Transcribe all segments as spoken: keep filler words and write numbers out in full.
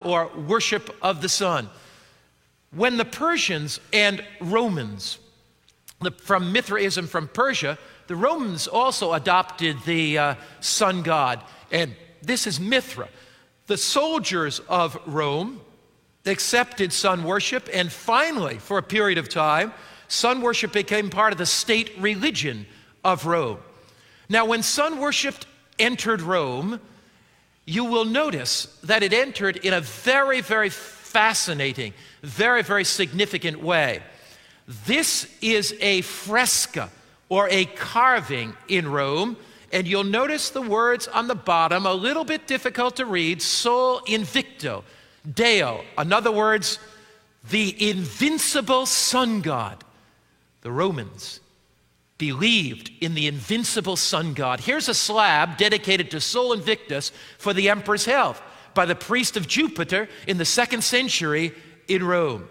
or worship of the sun. When the Persians and Romans, the, from Mithraism from Persia, the Romans also adopted the uh, sun god, and this is Mithra. The soldiers of Rome accepted sun worship, and finally, for a period of time, sun worship became part of the state religion of Rome. Now, when sun worship entered Rome, you will notice that it entered in a very, very fascinating, very, very significant way. This is a fresca or a carving in Rome, and you'll notice the words on the bottom, a little bit difficult to read, Sol Invicto, Deo. In other words, the invincible sun god. The Romans believed in the invincible sun god. Here's a slab dedicated to Sol Invictus for the emperor's health by the priest of Jupiter in the second century in Rome.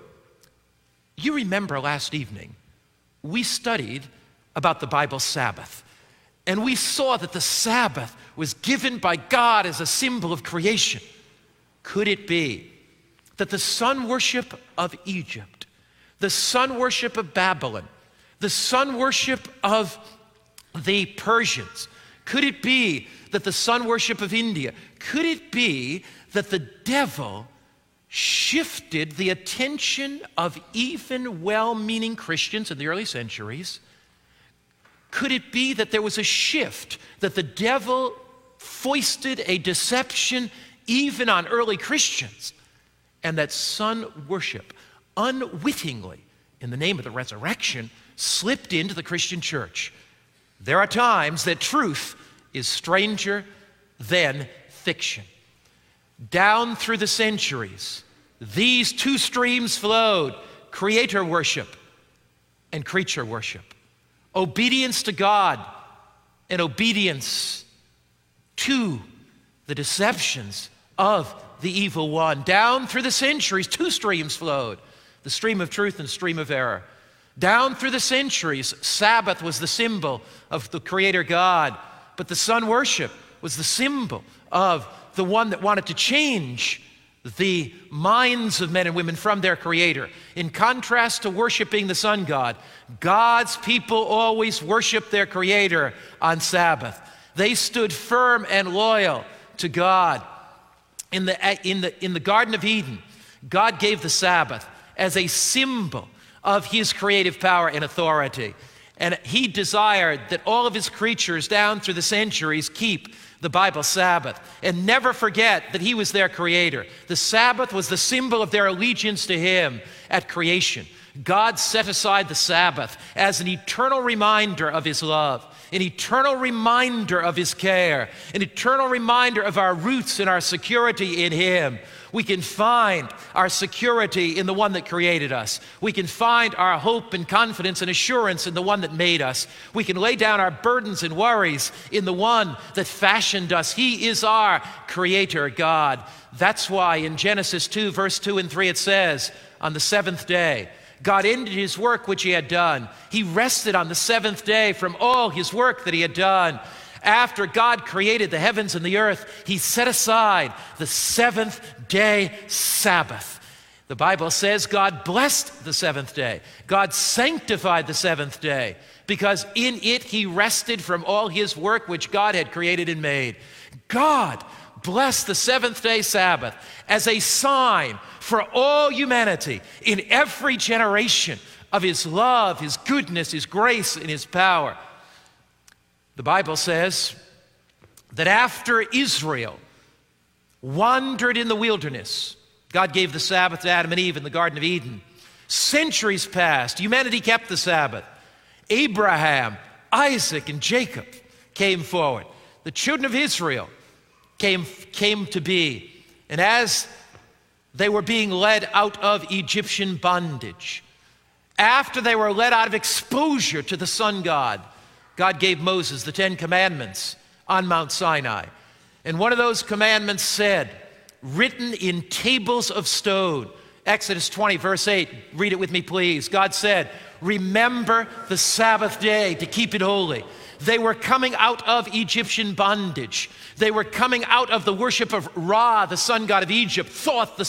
You remember last evening, we studied about the Bible Sabbath, and we saw that the Sabbath was given by God as a symbol of creation. Could it be that the sun worship of Egypt, the sun worship of Babylon, the sun worship of the Persians, could it be that the sun worship of India, could it be that the devil shifted the attention of even well-meaning Christians in the early centuries? Could it be that there was a shift, that the devil foisted a deception even on early Christians, and that sun worship unwittingly, in the name of the resurrection, slipped into the Christian church? There are times that truth is stranger than fiction. Down through the centuries, these two streams flowed: creator worship and creature worship. Obedience to God and obedience to the deceptions of the evil one. Down through the centuries, two streams flowed: the stream of truth and the stream of error. Down through the centuries, Sabbath was the symbol of the Creator God, but the sun worship was the symbol of the one that wanted to change the minds of men and women from their Creator. In contrast to worshiping the sun god, God's people always worshiped their Creator on Sabbath. They stood firm and loyal to God. In the, in the, in the Garden of Eden, God gave the Sabbath as a symbol of His creative power and authority. And He desired that all of His creatures down through the centuries keep the Bible Sabbath and never forget that He was their Creator. The Sabbath was the symbol of their allegiance to Him at creation. God set aside the Sabbath as an eternal reminder of His love, an eternal reminder of His care, an eternal reminder of our roots and our security in Him. We can find our security in the one that created us. We can find our hope and confidence and assurance in the one that made us. We can lay down our burdens and worries in the one that fashioned us. He is our Creator God. That's why in Genesis two, verse two and three, it says, on the seventh day, God ended His work which He had done. He rested on the seventh day from all His work that He had done. After God created the heavens and the earth, He set aside the seventh day Sabbath. The Bible says God blessed the seventh day. God sanctified the seventh day because in it He rested from all His work which God had created and made. God blessed the seventh day Sabbath as a sign for all humanity in every generation of His love, His goodness, His grace, and His power. The Bible says that after Israel wandered in the wilderness, God gave the Sabbath to Adam and Eve in the Garden of Eden. Centuries passed. Humanity kept the Sabbath. Abraham, Isaac, and Jacob came forward. The children of Israel came, came to be. And as they were being led out of Egyptian bondage, after they were led out of exposure to the sun god, God gave Moses the Ten Commandments on Mount Sinai. And one of those commandments said, written in tables of stone, Exodus twenty, verse eight, read it with me, please. God said, remember the Sabbath day to keep it holy. They were coming out of Egyptian bondage. They were coming out of the worship of Ra, the sun god of Egypt, Thoth, the